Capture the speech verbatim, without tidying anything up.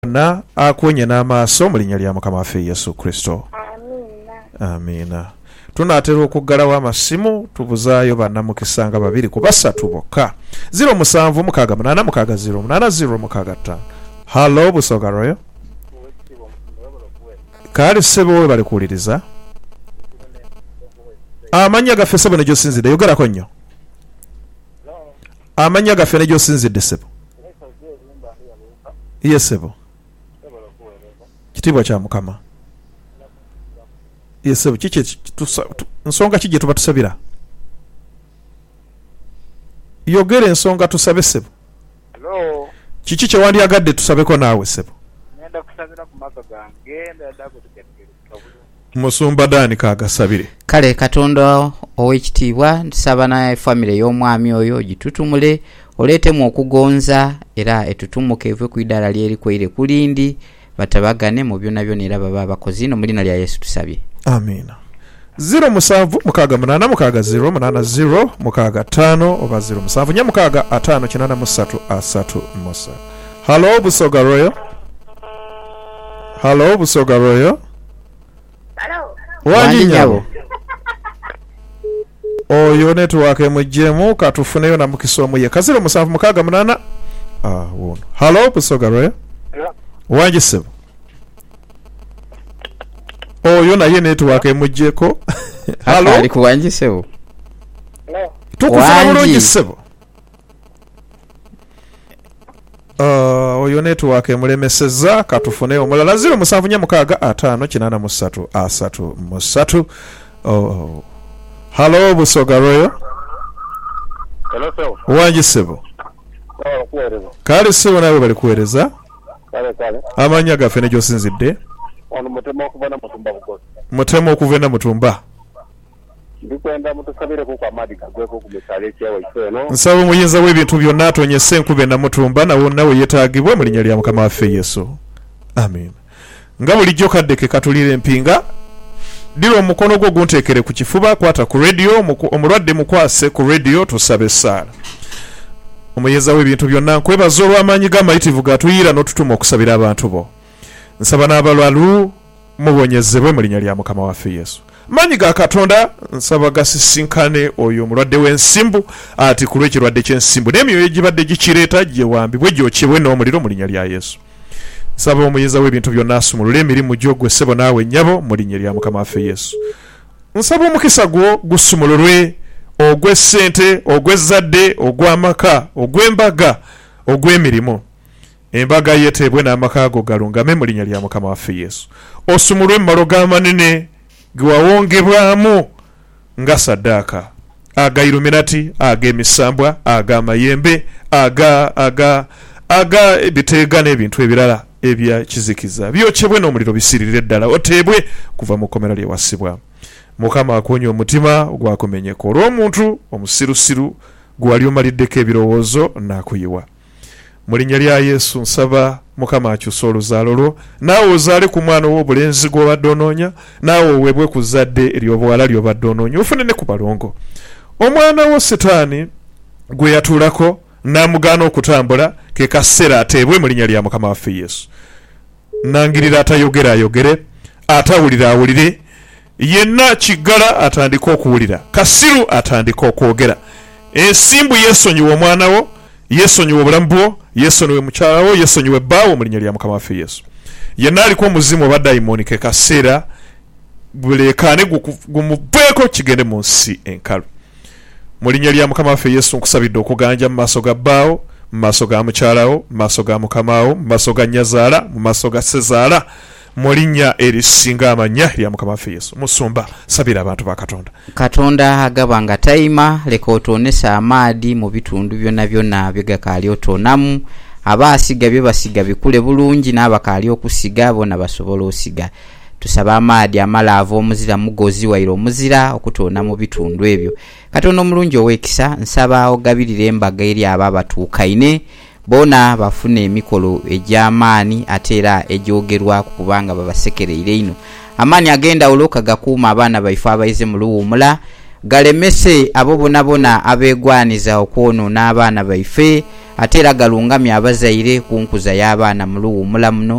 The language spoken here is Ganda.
na akonye n'amaaso mu linnya lya Mukama waffe Yesu Kristo. Amina. Amina. Tunaatera okuggalawo amasimu tubuzaayo bannamukisa nga babiri ku basatu bokka. zero musanvu mukaaga munaana mukaaga zero munaana zero mukaaga ttaano. Halo Busoga Royo. Kale ssebo we bali kuwuliriza. Amanya gaffe ssebo ne gy'osinzidde yogerako nnyo. Amanya gaffe ne gy'osinzidde ssebo. Ye ssebo. Kitiibwa kya Mukama. Ye ssebo kiki nsonga ki gye tuba tusabira? Yogera ensonga tusabe ssebo. Hello. Kiki kye wandyagadde tusabeko naawe ssebo? Nenda kusabira ku maka gange ndada kutegekera. Musumba Dani kagasabire. Kale Katonda ow'ekitiibwa tusaba naye family y'omwami oyo gitutumule oleetemu okugonza era etutumuke eve ku idala lyeri kwire kulindi batabagane mu byonna byonna era baba abakozi no mulina lya Yesu tusabye. Amina. zero musanvu mukaaga munaana mukaaga zero munaana zero mukaaga ttaano oba zero musanvu nya mukaaga ataano kinaana mu ssatu asatu mu ssatu. Halo Busoga Royo. Halo Busoga Royo. Hello. Wanji nyabo. Oyo network emujjemu katufuneyo na mukisa omuye kaziro musanvu mukaaga munaana. Ah wono. Halo Busoga Royo. Wanji sebo. Oyo naye network emujjeko. Halo. Ali kuwanji sebo. Hello. Tukufuna bulungi sebo. Uh, oyo network emulemeseza katufune omulala zero musanvu nya mukaaga ataano kinaana mu ssatu asatu mu ssatu. Oh. Halo Busoga Royo. Hello sebo. Wanji sebo. Sawa kuwereza. Kale sebo nawe bali kuwereza. Kale kale. Amanya gaffe ne gy'osinzidde. Ono mutema okuvana mutumba bukozi. Mutema okuvena mutumba. Ndikwenda mutusabire ku kwa madi kagweko ku misale kyewe ifeno. Nsaba muyinza w'ebintu byonna atonyese enkube na mutumba nawo nawe yeetaagibwa mu linnya lya Mukama waffe Yesu. Amen. Nga bulijjo kaddeke katulire empinga. Dira omukono gwo gunteekere ku kifuba kwata ku radio omulwadde mukwase ku radio tusabe ssaala. Omuyinza w'ebintu byonna nkwebaza olw'amaanyi g'amayitivu gatuyira n'otutuma okusabira abantu bo. Nsaba n'abalwalu mubonyezebwe mu linnya lya Mukama waffe Yesu. Manyi ga Katonda nsaba gasisinkane oyo mulwadde w'ensimbu ati ku lw'ekirwadde ky'ensimbu n'emyoyo egibadde gikireeta gye wambibwe gyokebwe n'omuliro mu linnya lya Yesu. Nsaba omuyinza w'ebintu byonna asumulule emirimu gy'ogwe ssebo naawe nnyabo mu linnya lya Mukama waffe Yesu. Nsaba omukisa gwo gusumululwe ogw'essente ogw'ezzadde ogw'amaka ogw'embaga ogw'emirimu. Embaga yeetebwe n'amaka ago galungame mu linnya lya Mukama waffe Yesu. Osumulwe mu malo g'amanene gwawongebwamu nga saddaaka aga Illuminati aga emisambwa aga amayembe aga aga aga ebiteega n'ebintu ebirala ebya kizikiza byokebwe n'omuliro bisiririre ddala oteebwe kuva mu kkomera lye wasibwa. Mukama akonye omutima gwakumenyeka olw'omuntu omusirusiru gwali omaliddeko ebirowoozo n'akuyiwa. Mu linnya lya Yesu nsaba Mukama akyusa oluzaalo lwo naawe ozaale ku mwana w'obulenzi gw'obadde onoonya naawe oweebwe ku zadde ery'obuwala ly'obadde onoonya ofune ne ku balongo. Omwana wo Setaani gwe yatuulako n'amugaana okutambula ke kaseera ateebwe mu linnya lya Mukama waffe Yesu. Nangirira atayogera ayogere atawulira awulire yenna kiggala atandika okuwulira kasiru atandika okwogera. Ensimbu yeesonyiwa omwana wo yesonyiwe obulamu bwo yesonyiwe mukyala wo yesonyiwe bbaawo mu linnya lya Mukama waffe Yesu. Yenna aliko omuzimu oba dayimoni ke kaseera buleekaane gumuveeko kigende mu nsi enkalu. Mu linnya lya Mukama waffe Yesu nkusabidde okuganja mu maaso ga bbaawo mu maaso ga mukyalawo mu maaso ga mukamaawo mu maaso ga nnyazaala mu maaso ga ssezaala mu linnya erisinga amanya lya Mukama waffe Yesu. Musumba sabira abantu ba Katonda. Katonda agabanga tayima leka otoonesa amaadi mu bitundu byonna byonna byegakaali otoonamu abaasiga bye basiga bikule bulungi n'abakaali okusiga bona basobola osiga. Tusaba amaadi amalaavu omuzira mugozi waira omuzira okutoona mu bitundu ebyo. Katonda omulungi ow'ekisa nsaba ogabirira embaga eri abo abatuukaine bona bafune emikolo egy'amaani ate era egyogerwa kubanga babasekereire ino. Amaani agenda oloka gakuuma abaana baife abayize mu luwummula galemese abo bona bona abeegwaniza okwonoona abaana baife ate era galungamye abazaire ku nkuza y'abaana mu luwummula muno